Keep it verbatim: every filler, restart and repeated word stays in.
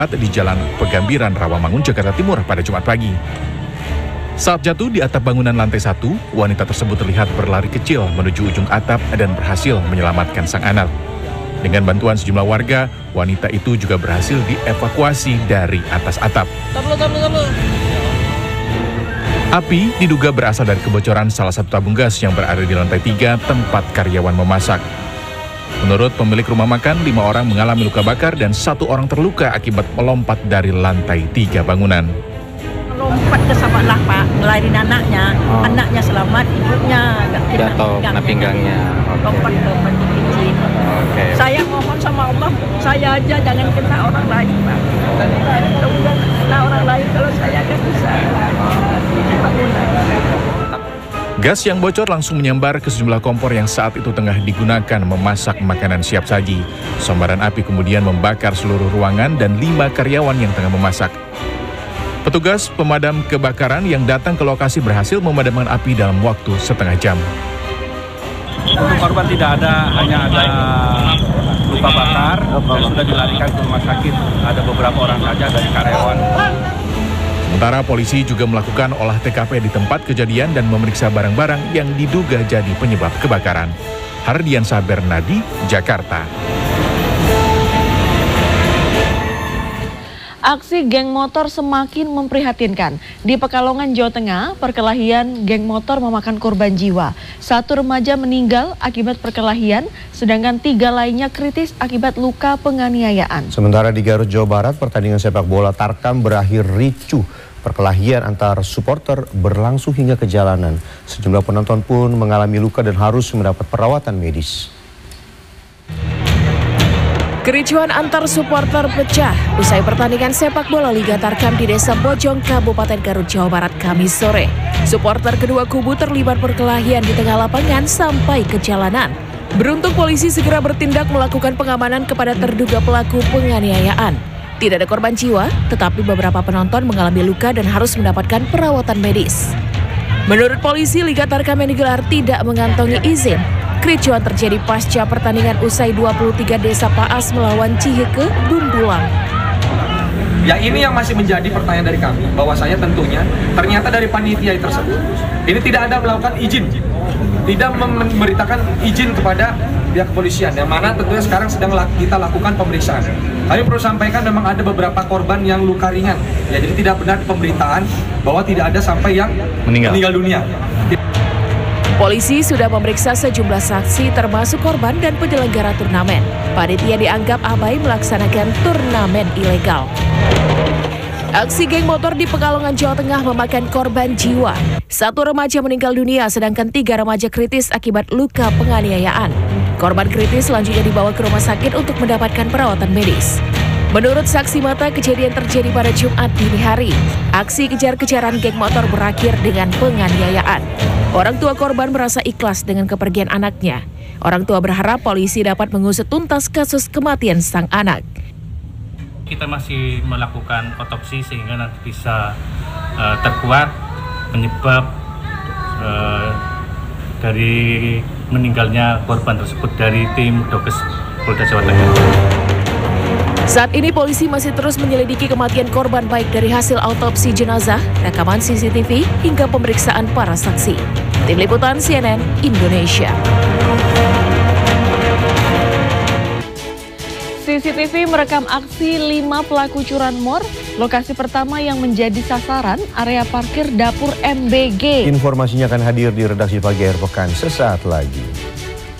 di Jalan Pegambiran, Rawamangun, Jakarta Timur pada Jumat pagi. Saat jatuh di atap bangunan lantai satu, wanita tersebut terlihat berlari kecil menuju ujung atap dan berhasil menyelamatkan sang anak. Dengan bantuan sejumlah warga, wanita itu juga berhasil dievakuasi dari atas atap. Api diduga berasal dari kebocoran salah satu tabung gas yang berada di lantai tiga tempat karyawan memasak. Menurut pemilik rumah makan, lima orang mengalami luka bakar dan satu orang terluka akibat melompat dari lantai tiga bangunan. Lompat ke sama lah Pak, ngelarin anaknya, oh. Anaknya selamat, ibunya agak kena jatuh, kena pinggangnya. Okay. Lompat ke mandi kecil. Okay. Saya mohon sama Allah, saya aja jangan kena orang lain Pak. Jangan kena orang lain kalau saya kan bisa. Gas yang bocor langsung menyambar ke sejumlah kompor yang saat itu tengah digunakan memasak makanan siap saji. Sambaran api kemudian membakar seluruh ruangan dan lima karyawan yang tengah memasak. Petugas pemadam kebakaran yang datang ke lokasi berhasil memadamkan api dalam waktu setengah jam. Untuk korban tidak ada, hanya ada luka bakar dan sudah dilarikan ke rumah sakit. Ada beberapa orang saja dari karyawan. Sementara polisi juga melakukan olah T K P di tempat kejadian dan memeriksa barang-barang yang diduga jadi penyebab kebakaran. Hardiansyah Bernadi, Jakarta. Aksi geng motor semakin memprihatinkan. Di Pekalongan, Jawa Tengah, perkelahian geng motor memakan korban jiwa. Satu remaja meninggal akibat perkelahian, sedangkan tiga lainnya kritis akibat luka penganiayaan. Sementara di Garut, Jawa Barat, pertandingan sepak bola tarkam berakhir ricuh. Perkelahian antar supporter berlangsung hingga ke jalanan. Sejumlah penonton pun mengalami luka dan harus mendapat perawatan medis. Kericuhan antar supporter pecah usai pertandingan sepak bola Liga Tarkam di Desa Bojong, Kabupaten Garut, Jawa Barat, Kamis sore. Supporter kedua kubu terlibat perkelahian di tengah lapangan sampai ke jalanan. Beruntung polisi segera bertindak melakukan pengamanan kepada terduga pelaku penganiayaan. Tidak ada korban jiwa, tetapi beberapa penonton mengalami luka dan harus mendapatkan perawatan medis. Menurut polisi, Liga Tarkam yang digelar tidak mengantongi izin. Kericuhan terjadi pasca pertandingan usai dua puluh tiga Desa Paas melawan Ciheke, Bumbulang. Ya, ini yang masih menjadi pertanyaan dari kami, bahwasanya tentunya ternyata dari panitia tersebut ini tidak ada melakukan izin, tidak memberitakan izin kepada pihak kepolisian, yang mana tentunya sekarang sedang kita lakukan pemeriksaan. Kami perlu sampaikan memang ada beberapa korban yang luka ringan, ya, jadi tidak benar pemberitaan bahwa tidak ada sampai yang meninggal, meninggal dunia. Polisi sudah memeriksa sejumlah saksi termasuk korban dan penyelenggara turnamen. Panitia dianggap abai melaksanakan turnamen ilegal. Aksi geng motor di Pekalongan, Jawa Tengah memakan korban jiwa. Satu remaja meninggal dunia sedangkan tiga remaja kritis akibat luka penganiayaan. Korban kritis selanjutnya dibawa ke rumah sakit untuk mendapatkan perawatan medis. Menurut saksi mata, kejadian terjadi pada Jumat dini hari. Aksi kejar-kejaran geng motor berakhir dengan penganiayaan. Orang tua korban merasa ikhlas dengan kepergian anaknya. Orang tua berharap polisi dapat mengusut tuntas kasus kematian sang anak. Kita masih melakukan otopsi sehingga nanti bisa uh, terkuat penyebab uh, dari meninggalnya korban tersebut dari tim Dokes Polda Jawa Tengah. Saat ini polisi masih terus menyelidiki kematian korban baik dari hasil autopsi jenazah, rekaman C C T V, hingga pemeriksaan para saksi. Tim Liputan C N N Indonesia. C C T V merekam aksi lima pelaku curanmor. Lokasi pertama yang menjadi sasaran area parkir dapur M B G. Informasinya akan hadir di redaksi pagi akhir pekan sesaat lagi.